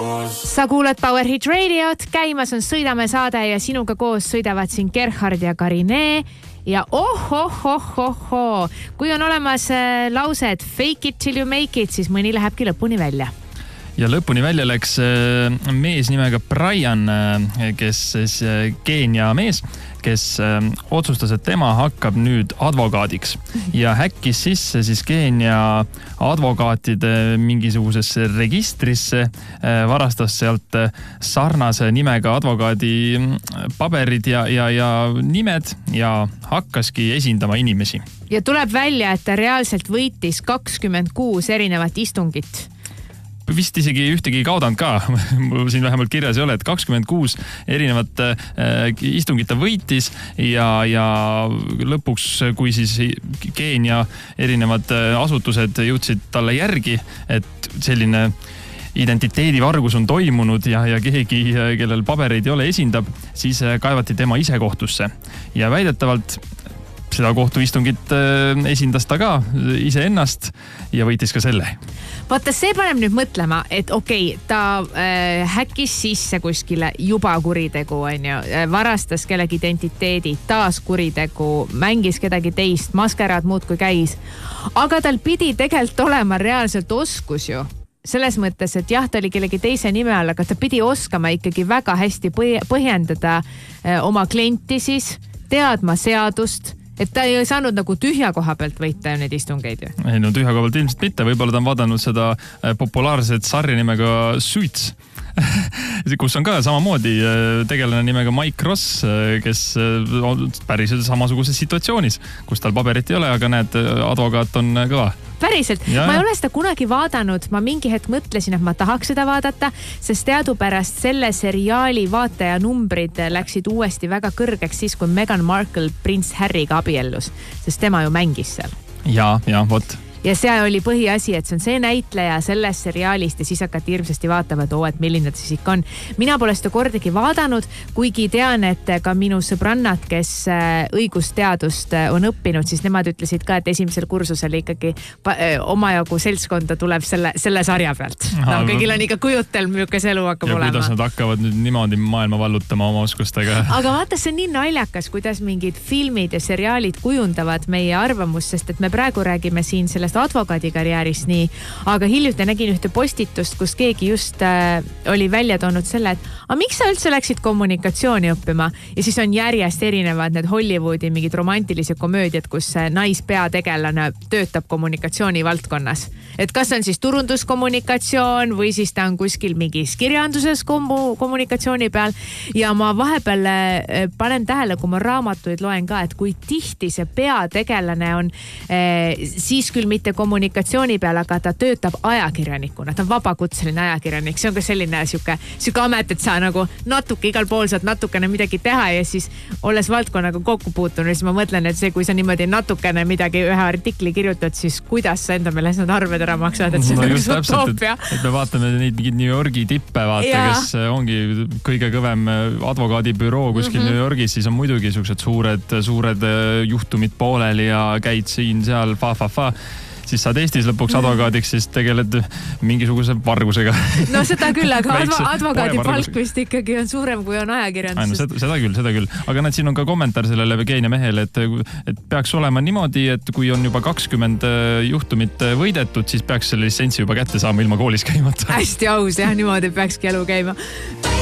Sa kuulad Power Hit Radiot, käimas on Sõidame saade ja sinuga koos sõidavad siin Gerhard ja Karine. Ja kui on olemas lause, et fake it till you make it, siis mõni lähebki lõpuni välja. Ja lõpuni välja läks mees nimega Brian, kes siis Keenia mees, kes otsustas, et tema hakkab nüüd advokaadiks ja häkkis sisse siis Keenia advokaatide mingisugusesse registrisse, varastas sealt sarnase nimega advokaadi paberid ja nimed ja hakkaski esindama inimesi. Ja tuleb välja, et ta reaalselt võitis 26 erinevat istungit. Vist isegi ühtegi kaudanud ka, mul siin vähemalt kirjas ei ole, et 26 erinevat istungit ta võitis ja lõpuks, kui siis Keenia erinevad asutused jõudsid talle järgi, et selline identiteedivargus on toimunud ja keegi, kellel pabereid ei ole, esindab, siis kaevati tema ise kohtusse ja väidetavalt seda kohtuistungit esindas ta ka ise ennast ja võitis ka selle. Vaata, see paneb nüüd mõtlema, et ta häkkis sisse kuskile juba kuritegu, varastas kellegi identiteedi, taas kuritegu, mängis kedagi teist, maskeraad muudkui käis. Aga tal pidi tegelikult olema reaalselt oskus ju. Selles mõttes, et jah, ta oli kellegi teise nime all, aga ta pidi oskama ikkagi väga hästi põhjendada oma klienti siis, teadma seadust, et ta ei saanud nagu tühja koha pealt võita neid istungeid ju. Ei, no tühja koha pealt ilmselt mitte. Võib-olla ta on vaadanud seda populaarset sarja nimega Suits, kus on ka samamoodi tegelane nimega Mike Ross, kes on päriselt samasuguses situatsioonis, kus tal paberit ei ole, aga näed, advokaat on kõva. Päriselt. Ma ei ole seda kunagi vaadanud. Ma mingi hetk mõtlesin, et ma tahaks seda vaadata, sest teadupärast selle seriaali vaataja numbrid läksid uuesti väga kõrgeks siis, kui Meghan Markle prints Harryga abiellus, sest tema ju mängis seal. Ja, vot. Ja see oli põhiasi, et see on see näitleja sellest seriaalist ja siis hakati hirmsasti vaatama, et milline ta siis ikka on. Mina pole seda kordagi vaadanud, kuigi tean, et ka minu sõbrannad, kes õigusteadust on õppinud, siis nemad ütlesid ka, et esimesel kursusel ikkagi omajagu seltskonda tuleb selle sarja pealt. Kõigil on ikka kujutel, milles elu hakkab olema. Ja kuidas nad hakkavad nüüd niimoodi maailma vallutama oma oskustega. Aga vaata, see on nii naljakas, kuidas mingid filmid ja seriaalid kujundavad meie arvamust, sest et me praegu räägime siin sellest advokaadikarjäärist nii, aga hiljuti nägin ühte postitust, kus keegi just oli välja toonud selle, et miks sa üldse läksid kommunikatsiooni õppima? Ja siis on järjest erinevad need Hollywoodi mingid romantilised komöödiad, kus naispeategelane töötab kommunikatsiooni valdkonnas. Et kas on siis turunduskommunikatsioon või siis ta on kuskil mingis kirjanduses kommunikatsiooni peal. Ja ma vahepeal panen tähele, kui ma raamatuid loen ka, et kui tihti see peategelane on siis küll mitte kommunikatsiooni peal, aga ta töötab ajakirjanikuna. Ta on vabakutseline ajakirjanik. See on ka selline siuke amet, et sa nagu natuke igal pool saad natukene midagi teha ja siis olles valdkonnaga kokku puutunud, siis ma mõtlen, et see, kui sa niimoodi natukene midagi ühe artikli kirjutad, siis kuidas sa enda meelest need arved ära maksad, et see on üks utoopia. Et me vaatame neid New Yorgi tippe, kes ongi kõige kõvem advokaadibüroo kuskil New Yorgis, siis on muidugi sellised suured juhtumid pooleli ja käid siin, seal, siis saad Eestis lõpuks advokaadiks, siis tegeled mingisuguse vargusega. No seda küll, aga advokaadi palk vist ikkagi on suurem, kui on ajakirjandusest. Seda küll. Aga siin on ka kommentaar sellele Keenia mehele, et peaks olema niimoodi, et kui on juba 20 juhtumit võidetud, siis peaks selle litsentsi juba kätte saama ilma koolis käimata. Hästi aus, jah, niimoodi peakski elu käima.